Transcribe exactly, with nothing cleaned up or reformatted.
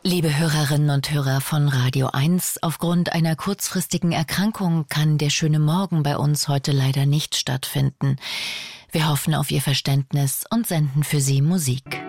Liebe Hörerinnen und Hörer von Radio eins, aufgrund einer kurzfristigen Erkrankung kann der schöne Morgen bei uns heute leider nicht stattfinden. Wir hoffen auf Ihr Verständnis und senden für Sie Musik.